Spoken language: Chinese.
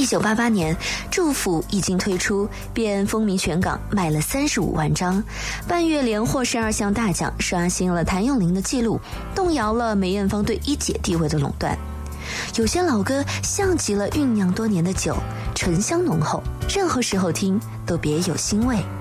1988年，《祝福》一经推出，便风靡全港，卖了35万张，半月连获12项大奖，刷新了谭咏麟的记录，动摇了梅艳芳对一姐地位的垄断。有些老歌像极了酝酿多年的酒，醇香浓厚，任何时候听都别有腥味。